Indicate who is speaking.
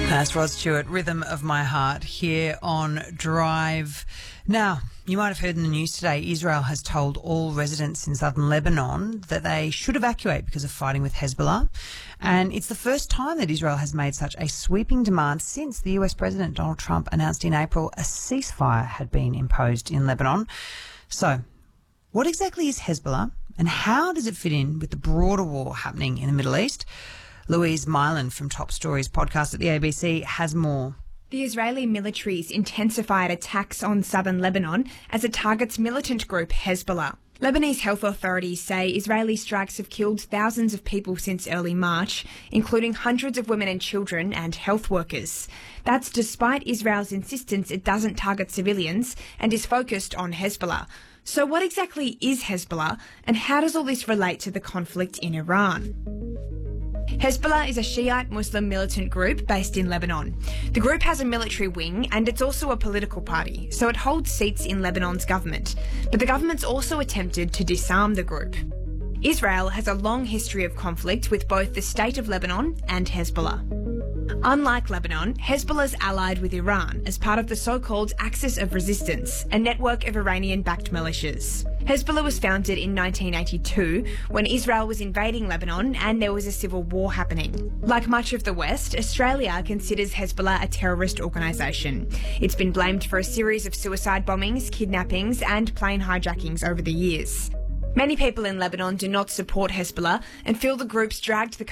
Speaker 1: That's Rod Stewart, Rhythm of My Heart, here on Drive. Now, you might have heard in the news today, Israel has told all residents in southern Lebanon that they should evacuate because of fighting with Hezbollah. And it's the first time that Israel has made such a sweeping demand since the US President Donald Trump announced in April a ceasefire had been imposed in Lebanon. So, what exactly is Hezbollah and how does it fit in with the broader war happening in the Middle East? Louise Mylan from Top Stories podcast at the ABC has more.
Speaker 2: The Israeli military's intensified attacks on southern Lebanon as it targets militant group Hezbollah. Lebanese health authorities say Israeli strikes have killed thousands of people since early March, including hundreds of women and children and health workers. That's despite Israel's insistence it doesn't target civilians and is focused on Hezbollah. So what exactly is Hezbollah, and how does all this relate to the conflict in Iran? Hezbollah is a Shiite Muslim militant group based in Lebanon. The group has a military wing and it's also a political party, so it holds seats in Lebanon's government. But the government's also attempted to disarm the group. Israel has a long history of conflict with both the state of Lebanon and Hezbollah. Unlike Lebanon, Hezbollah's allied with Iran as part of the so-called Axis of Resistance, a network of Iranian-backed militias. Hezbollah was founded in 1982 when Israel was invading Lebanon and there was a civil war happening. Like much of the West, Australia considers Hezbollah a terrorist organisation. It's been blamed for a series of suicide bombings, kidnappings and plane hijackings over the years. Many people in Lebanon do not support Hezbollah and feel the group's dragged the